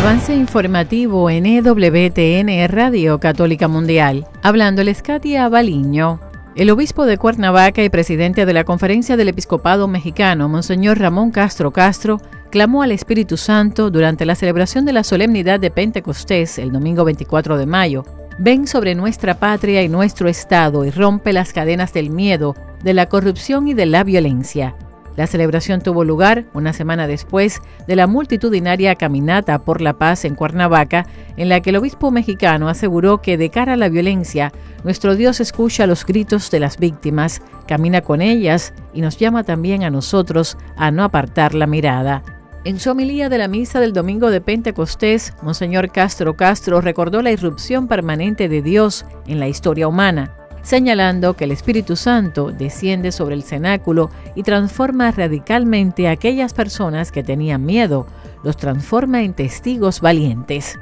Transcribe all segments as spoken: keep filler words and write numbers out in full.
Avance informativo en E W T N Radio Católica Mundial. Hablándoles Katia Baliño. El obispo de Cuernavaca y presidente de la Conferencia del Episcopado Mexicano, Monseñor Ramón Castro Castro, clamó al Espíritu Santo durante la celebración de la solemnidad de Pentecostés el domingo veinticuatro de mayo. Ven sobre nuestra patria y nuestro Estado y rompe las cadenas del miedo, de la corrupción y de la violencia. La celebración tuvo lugar una semana después de la multitudinaria Caminata por la Paz en Cuernavaca, en la que el obispo mexicano aseguró que de cara a la violencia, nuestro Dios escucha los gritos de las víctimas, camina con ellas y nos llama también a nosotros a no apartar la mirada. En su homilía de la misa del domingo de Pentecostés, Monseñor Castro Castro recordó la irrupción permanente de Dios en la historia humana, señalando que el Espíritu Santo desciende sobre el cenáculo y transforma radicalmente a aquellas personas que tenían miedo, los transforma en testigos valientes.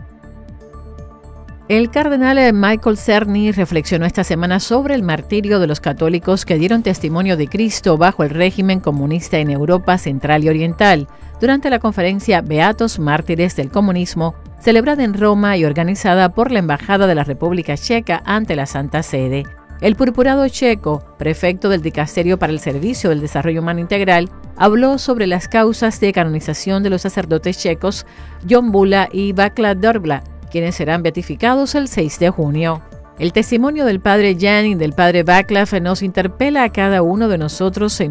El cardenal Michael Cerny reflexionó esta semana sobre el martirio de los católicos que dieron testimonio de Cristo bajo el régimen comunista en Europa Central y Oriental, durante la conferencia Beatos Mártires del Comunismo, celebrada en Roma y organizada por la Embajada de la República Checa ante la Santa Sede. El purpurado checo, prefecto del Dicasterio para el Servicio del Desarrollo Humano Integral, habló sobre las causas de canonización de los sacerdotes checos Jon Bula y Václav Drobla, quienes serán beatificados el seis de junio. El testimonio del padre Jan y del padre Václav nos interpela a cada uno de nosotros en